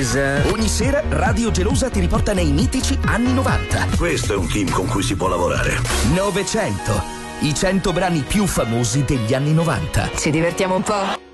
Elisa. Ogni sera Radio Gelosa ti riporta nei mitici anni 90. Questo è un team con cui si può lavorare. 900. I 100 brani più famosi degli anni 90. Ci divertiamo un po'?